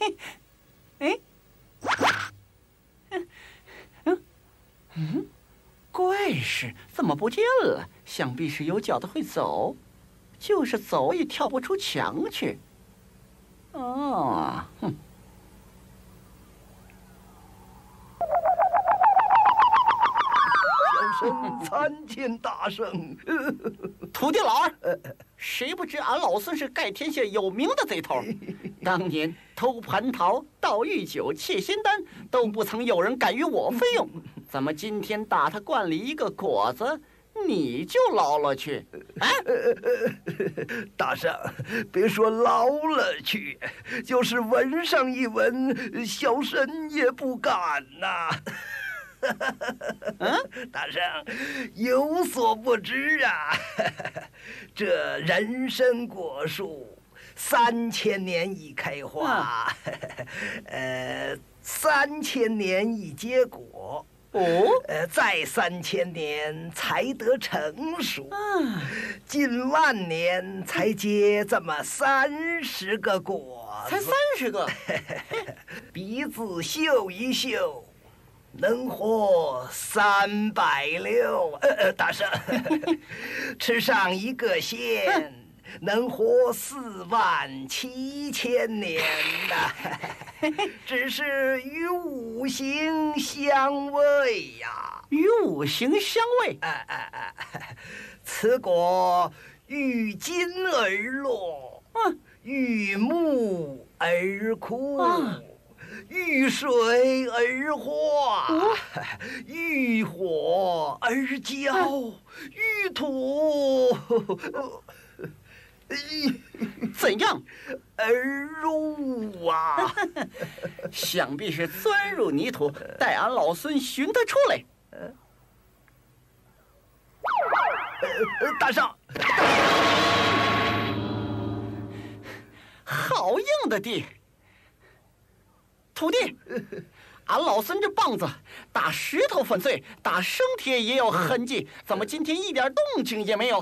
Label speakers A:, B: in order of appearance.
A: 哎，怪事怎么不见了？想必是有脚的会走，就是走也跳不出墙去。哦，哼。
B: 小生参见大圣。
A: 徒弟老二，谁不知俺老孙是盖天下有名的贼头？当年偷蟠桃、盗玉酒、窃仙丹，都不曾有人敢与我费用。怎么今天打他罐里一个果子，你就捞了去？啊！
B: 大圣，别说捞了去，就是闻上一闻，小神也不敢呐。大圣有所不知啊，这人参果树3000年一开花，3000年一结果。再3000年才得成熟，近万年才结这么30个果子，
A: 才30个，
B: 鼻子嗅一嗅，能活360。大圣，吃上一个仙，能活47000年呐。只是与五行相违呀，
A: 与五行相违。
B: 此果遇金而落，遇木而枯，遇水而化，遇火而焦，遇土
A: 怎样？
B: 而入啊！
A: 想必是钻入泥土，待俺老孙寻他出来。
B: 大圣，
A: 好硬的地！徒弟，俺老孙这棒子打石头粉碎，打生铁也有痕迹，怎么今天一点动静也没有？